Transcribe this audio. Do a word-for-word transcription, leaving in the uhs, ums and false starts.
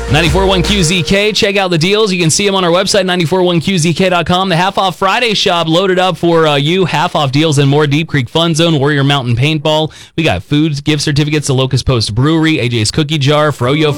ninety-four point one Q Z K. Check out the deals. You can see them on our website, nine four one Q Z K dot com. The Half Off Friday shop loaded up for uh, you. Half off deals and more. Deep Creek Fun Zone, Warrior Mountain Paintball. We got foods, gift certificates to Locust Post Brewery, A J's Cookie Jar, Froyo